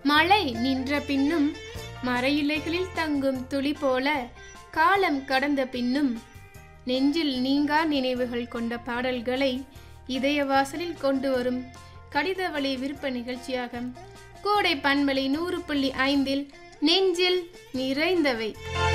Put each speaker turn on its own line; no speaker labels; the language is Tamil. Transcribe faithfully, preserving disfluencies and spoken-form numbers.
மழை நின்ற பின்னும் மறையிலைகளில் தங்கும் துளி போல காலம் கடந்த பின்னும் நெஞ்சில் நீங்கா நினைவுகள் கொண்ட பாடல்களை இதய வாசலில் கொண்டு வரும் கடித வழி விருப்ப நிகழ்ச்சியாக கோடை பண்பலை நூறு புள்ளி ஐந்தில் நெஞ்சில் நிறைந்தவை.